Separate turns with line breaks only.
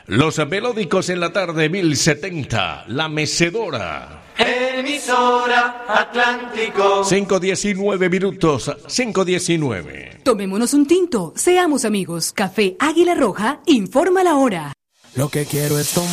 Los melódicos en la tarde 1070, La Mecedora.
Emisora Atlántico.
5:19 minutos, 5:19.
Tomémonos un tinto, seamos amigos. Café Águila Roja informa la hora.
Lo que quiero es tomar.